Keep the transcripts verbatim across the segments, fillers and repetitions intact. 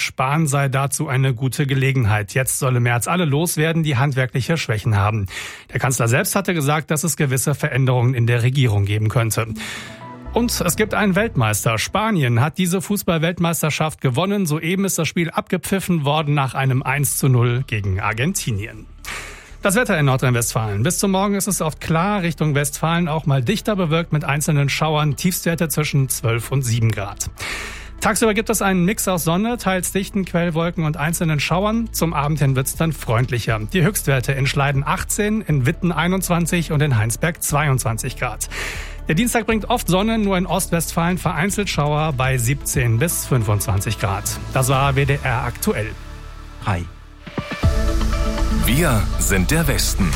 Spahn sei dazu eine gute Gelegenheit. Jetzt solle Merz alle loswerden, die handwerkliche Schwächen haben. Der Kanzler selbst hatte gesagt, dass es gewisse Veränderungen in der Regierung geben könnte. Und es gibt einen Weltmeister. Spanien hat diese Fußball-Weltmeisterschaft gewonnen. Soeben ist das Spiel abgepfiffen worden nach einem eins zu null gegen Argentinien. Das Wetter in Nordrhein-Westfalen. Bis zum Morgen ist es oft klar, Richtung Westfalen auch mal dichter bewölkt mit einzelnen Schauern, Tiefstwerte zwischen zwölf und sieben Grad. Tagsüber gibt es einen Mix aus Sonne, teils dichten Quellwolken und einzelnen Schauern. Zum Abend hin wird es dann freundlicher. Die Höchstwerte in Schleiden achtzehn, in Witten einundzwanzig und in Heinsberg zweiundzwanzig Grad. Der Dienstag bringt oft Sonne, nur in Ostwestfalen vereinzelt Schauer bei siebzehn bis fünfundzwanzig Grad. Das war W D R aktuell. Hi. Wir sind der Westen.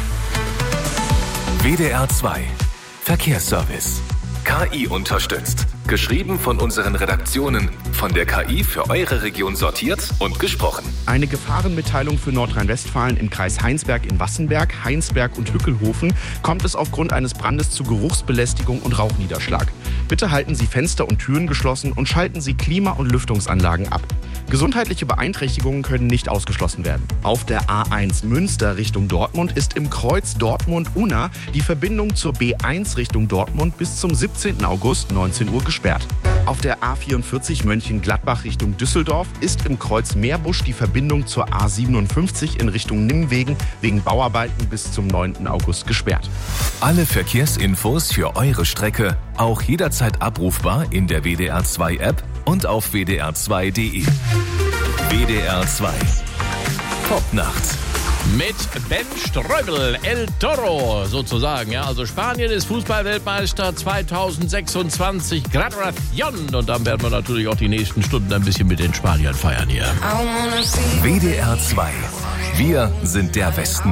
W D R zwei Verkehrsservice. K I unterstützt. Geschrieben von unseren Redaktionen. Von der K I für eure Region sortiert und gesprochen. Eine Gefahrenmitteilung für Nordrhein-Westfalen im Kreis Heinsberg in Wassenberg, Heinsberg und Hückelhofen kommt es aufgrund eines Brandes zu Geruchsbelästigung und Rauchniederschlag. Bitte halten Sie Fenster und Türen geschlossen und schalten Sie Klima- und Lüftungsanlagen ab. Gesundheitliche Beeinträchtigungen können nicht ausgeschlossen werden. Auf der A eins Münster Richtung Dortmund ist im Kreuz Dortmund-Unna die Verbindung zur B eins Richtung Dortmund bis zum siebzehnten August neunzehn Uhr gesperrt. Auf der A vierundvierzig Mönchengladbach Richtung Düsseldorf ist im Kreuz Meerbusch die Verbindung zur A siebenundfünfzig in Richtung Nimwegen wegen Bauarbeiten bis zum neunten August gesperrt. Alle Verkehrsinfos für eure Strecke auch jederzeit abrufbar in der W D R zwei App und auf w d r zwei punkt d e. W D R zwei Popnacht. Mit Ben Ströbel, El Toro sozusagen. Ja, also Spanien ist Fußball-Weltmeister zweitausendsechsundzwanzig. Gratulation. Und dann werden wir natürlich auch die nächsten Stunden ein bisschen mit den Spaniern feiern hier. W D R zwei. Wir sind der Westen.